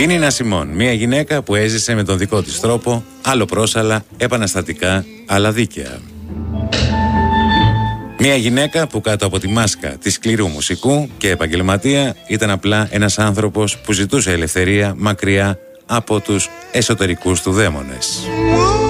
Η Νίνα Σιμών, μια γυναίκα που έζησε με τον δικό της τρόπο, αλλοπρόσαλα, επαναστατικά, αλλά δίκαια. Μια γυναίκα που κάτω από τη μάσκα της σκληρού μουσικού και επαγγελματία ήταν απλά ένας άνθρωπος που ζητούσε ελευθερία μακριά από τους εσωτερικούς του δαίμονες.